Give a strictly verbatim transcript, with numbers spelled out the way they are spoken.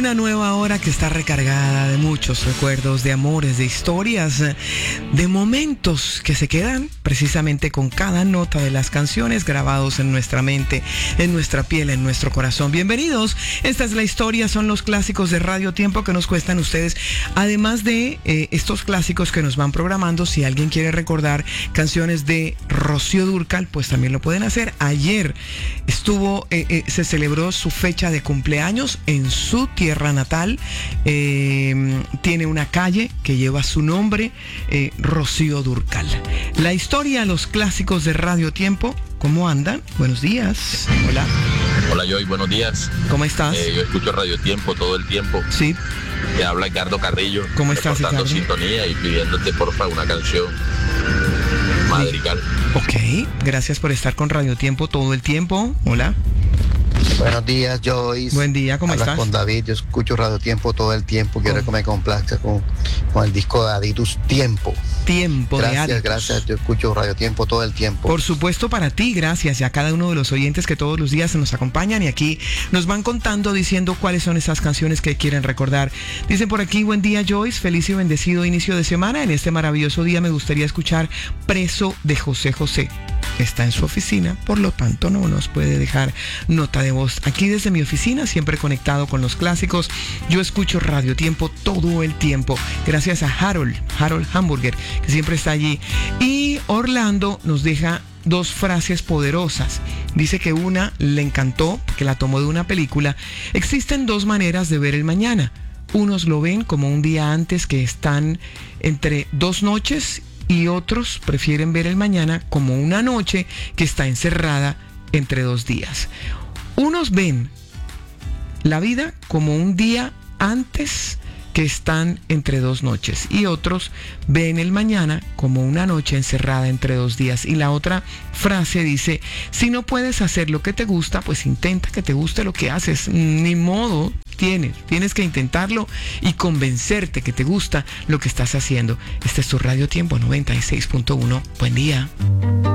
Una nueva hora que está recargada de muchos recuerdos, de amores, de historias, de momentos que se quedan precisamente con cada nota de las canciones grabados en nuestra mente, en nuestra piel, en nuestro corazón. Bienvenidos. Esta es la historia, son los clásicos de Radio Tiempo que nos cuestan ustedes. Además de eh, estos clásicos que nos van programando, si alguien quiere recordar canciones de Rocío Dúrcal, pues también lo pueden hacer. Ayer estuvo, eh, eh, se celebró su fecha de cumpleaños en su tierra natal. Eh, tiene una calle que lleva su nombre, eh, Rocío Dúrcal. La historia, los clásicos de Radio Tiempo. ¿Cómo andan? Buenos días. Hola. Hola, Joy, buenos días. ¿Cómo estás? Eh, yo escucho Radio Tiempo todo el tiempo. Sí. Te habla Ricardo Carrillo. ¿Cómo estás, reportando Ricardo? sintonía y pidiéndote, porfa, una canción madrigal. Ok, gracias por estar con Radio Tiempo todo el tiempo. Hola. Buenos días, Joyce. Buen día, ¿cómo Hablas estás? Con David, yo escucho Radio Tiempo todo el tiempo. Quiero ¿Cómo? que me complazca con, con el disco de Aditus Tiempo. Tiempo de Gracias, Aditus. gracias. Yo escucho Radio Tiempo todo el tiempo. Por supuesto, para ti, gracias, y a cada uno de los oyentes que todos los días nos acompañan y aquí nos van contando, diciendo cuáles son esas canciones que quieren recordar. Dicen por aquí, buen día, Joyce, feliz y bendecido inicio de semana. En este maravilloso día me gustaría escuchar Preso de José José. Está en su oficina, por lo tanto no nos puede dejar nota de voz. Aquí desde mi oficina, siempre conectado con los clásicos, yo escucho Radio Tiempo todo el tiempo. Gracias a Harold, Harold Hamburger, que siempre está allí. Y Orlando nos deja dos frases poderosas. Dice que una le encantó, que la tomó de una película. Existen dos maneras de ver el mañana. Unos lo ven como un día antes que están entre dos noches, y otros prefieren ver el mañana como una noche que está encerrada entre dos días. Unos ven la vida como un día antes que están entre dos noches, y otros ven el mañana como una noche encerrada entre dos días. Y la otra frase dice, si no puedes hacer lo que te gusta, pues intenta que te guste lo que haces. Ni modo, tienes, tienes que intentarlo y convencerte que te gusta lo que estás haciendo. Este es tu Radio Tiempo noventa y seis punto uno. Buen día.